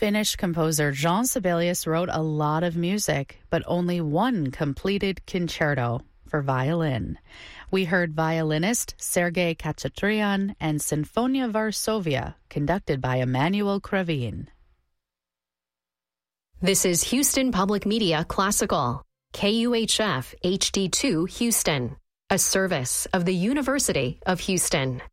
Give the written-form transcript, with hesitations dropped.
Finnish composer Jean Sibelius wrote a lot of music, but only one completed concerto for violin. We heard violinist Sergei Khachatryan and Sinfonia Varsovia, conducted by Emmanuel Kravin. This is Houston Public Media Classical, KUHF HD2 Houston, a service of the University of Houston.